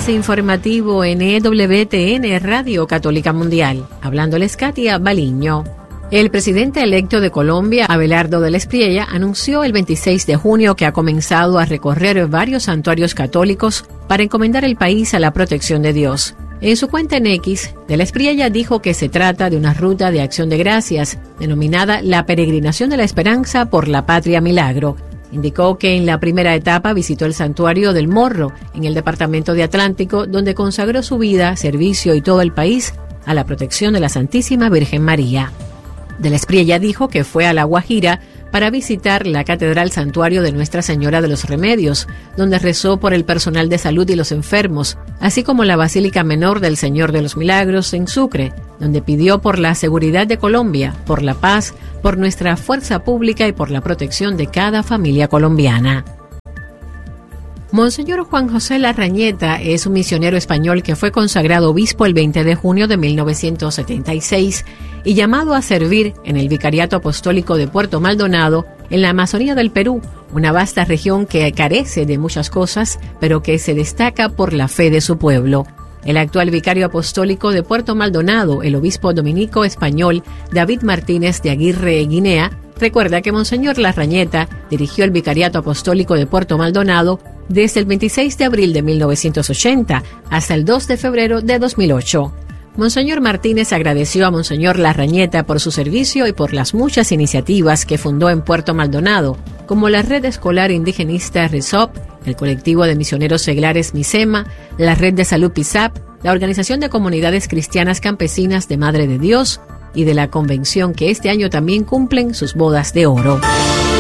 avance informativo en EWTN Radio Católica Mundial. Hablándoles Katia Baliño. El presidente electo de Colombia, Abelardo del Espriella, anunció el 26 de junio que ha comenzado a recorrer varios santuarios católicos para encomendar el país a la protección de Dios. En su cuenta en X, del Espriella dijo que se trata de una ruta de acción de gracias, denominada la Peregrinación de la Esperanza por la Patria Milagro. Indicó que en la primera etapa visitó el santuario del Morro, en el departamento de Atlántico, donde consagró su vida, servicio y todo el país a la protección de la Santísima Virgen María. Del Espriella dijo que fue a La Guajira para visitar la Catedral Santuario de Nuestra Señora de los Remedios, donde rezó por el personal de salud y los enfermos, así como la Basílica Menor del Señor de los Milagros en Sucre, donde pidió por la seguridad de Colombia, por la paz, por nuestra fuerza pública y por la protección de cada familia colombiana. Monseñor Juan José Larrañeta es un misionero español que fue consagrado obispo el 20 de junio de 1976 y llamado a servir en el Vicariato Apostólico de Puerto Maldonado, en la Amazonía del Perú, una vasta región que carece de muchas cosas, pero que se destaca por la fe de su pueblo. El actual vicario apostólico de Puerto Maldonado, el obispo dominico español David Martínez de Aguirre Guinea, recuerda que Monseñor Larrañeta dirigió el Vicariato Apostólico de Puerto Maldonado desde el 26 de abril de 1980 hasta el 2 de febrero de 2008. Monseñor Martínez agradeció a Monseñor Larrañeta por su servicio y por las muchas iniciativas que fundó en Puerto Maldonado, como la Red Escolar Indigenista RESOP, el Colectivo de Misioneros Seglares MISEMA, la Red de Salud PISAP, la Organización de Comunidades Cristianas Campesinas de Madre de Dios y de la Convención, que este año también cumplen sus bodas de oro.